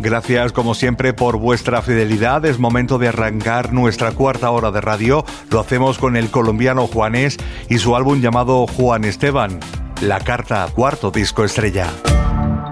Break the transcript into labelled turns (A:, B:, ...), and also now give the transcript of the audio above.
A: Gracias como siempre por vuestra fidelidad. Es momento de arrancar nuestra cuarta hora de radio. Lo hacemos con el colombiano Juanes y su álbum llamado Juan Esteban, La Carta, cuarto disco estrella.